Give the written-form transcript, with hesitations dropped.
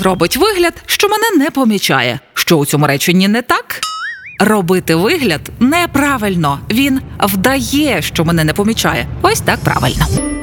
робить вигляд, що мене не помічає. Що у цьому реченні не так? Робити вигляд неправильно. Він вдає, що мене не помічає. Ось так правильно.